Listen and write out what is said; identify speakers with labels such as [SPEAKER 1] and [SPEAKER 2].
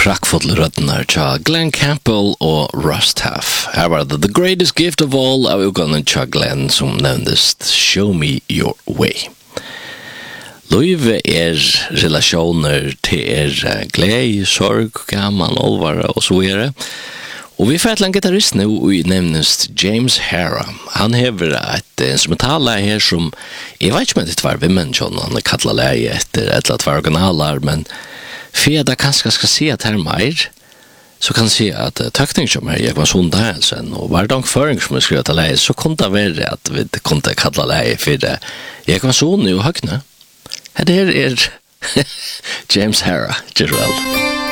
[SPEAKER 1] prakkfulle røddenar tja Glenn Campbell og Russ Taff. Her var det The Greatest Gift of All av uganen tja Glenn som nevntes Show Me Your Way. Løyve relasjoner til glede, sorg, gammel, alvare og så videre. Og vi får en gitarrist nå i nevnest James Hara. Han hever et instrumentalleie her som, jeg vet ikke om det var vimmen, han kallet leie etter et eller annet originaler, men for jeg da kanskje skal si at her mer, så kan jeg si at tøkning som er Jekvann Sundahelsen, og hver dag føring som jeg skrev til leie, så kunne det være at vi kunne kalle leie for Jekvann Sundahelsen og Høgne. Her er James Hara, Gerald.